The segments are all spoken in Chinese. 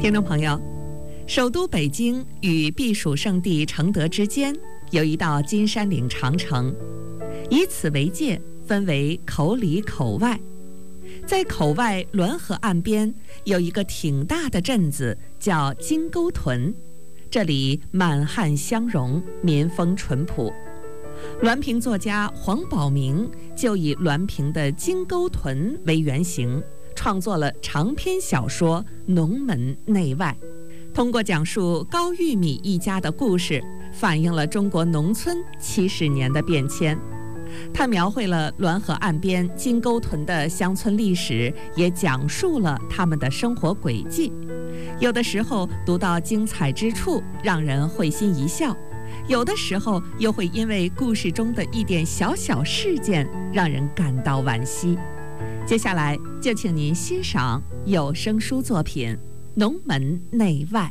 听众朋友，首都北京与避暑胜地承德之间有一道金山岭长城，以此为界，分为口里口外。在口外滦河岸边有一个挺大的镇子，叫金沟屯，这里满汉相融，民风淳朴。滦平作家黄宝明就以滦平的金沟屯为原型，创作了长篇小说《农门内外》，通过讲述高玉米一家的故事，反映了中国农村70年的变迁。他描绘了滦河岸边金沟屯的乡村历史，也讲述了他们的生活轨迹。有的时候读到精彩之处，让人会心一笑；有的时候又会因为故事中的一点小小事件，让人感到惋惜。接下来就请您欣赏有声书作品《农门内外》。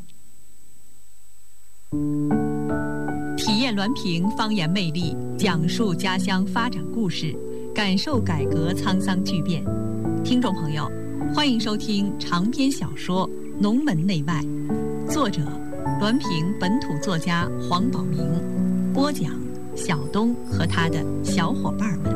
体验滦平方言魅力，讲述家乡发展故事，感受改革沧桑巨变。听众朋友，欢迎收听长篇小说《农门内外》，作者滦平本土作家黄宝明，播讲小东和他的小伙伴们。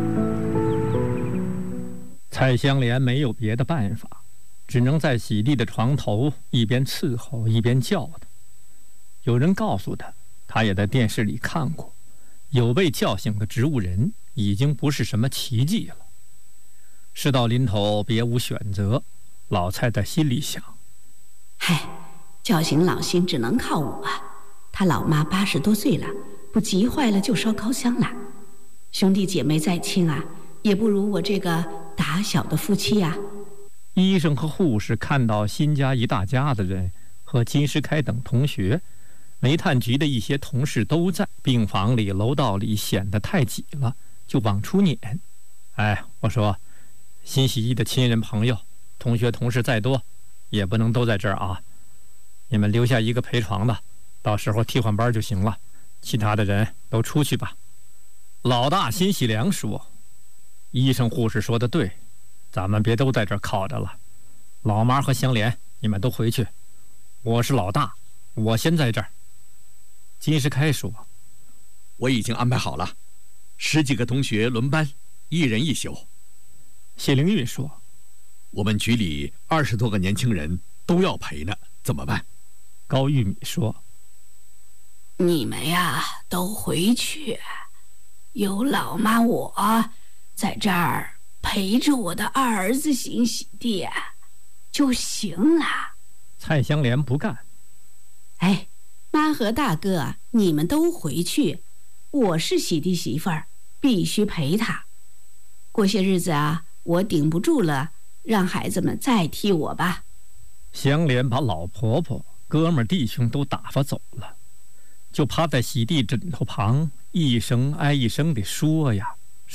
蔡香莲没有别的办法，只能在喜地的床头一边伺候一边叫他。有人告诉他，他也在电视里看过，有被叫醒的植物人已经不是什么奇迹了。事到临头别无选择，老蔡在心里想， 嗨，叫醒老辛只能靠我啊，他老妈80多岁了，不急坏了就烧高香了。兄弟姐妹再亲啊，也不如我这个打小的夫妻啊。 医生和护士看到辛家一大家子人和金石开等同学，煤炭局的一些同事都在病房里楼道里，显得太挤了，就往出撵。我说新洗衣的亲人朋友同学同事再多也不能都在这儿啊，你们留下一个陪床的，到时候替换班就行了，其他的人都出去吧。老大辛喜良说，医生护士说的对，咱们别都在这儿靠着了，老妈和香莲你们都回去，我是老大，我先在这儿。金石开说， 我已经安排好了，10几个同学轮班，1人1宿。 谢灵运说， 我们局里20多个年轻人都要陪呢，怎么办？ 高玉米说， 你们呀都回去，有老妈我在这儿陪着我的2儿子辛喜地就行了。 蔡香莲不干， 妈和大哥你们都回去，我是喜弟媳妇儿，必须陪他。过些日子我顶不住了，让孩子们再替我吧。 香莲把老婆婆哥们弟兄都打发走了，就趴在喜弟枕头旁，一声挨一声地说呀。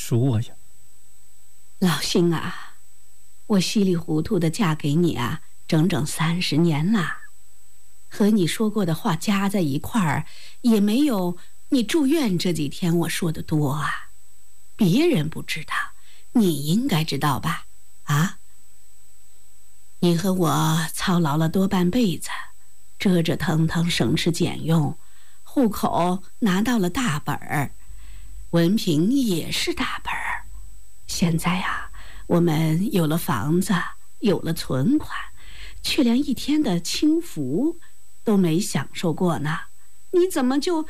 老辛啊，我稀里糊涂的嫁给你整整30年了，和你说过的话加在一块儿，也没有你住院这几天我说的多啊。别人不知道，你应该知道吧？你和我操劳了多半辈子，折折腾腾，省吃俭用，户口拿到了大本儿，文凭也是大本儿。现在我们有了房子，有了存款，却连一天的清福都没享受过呢。你怎么就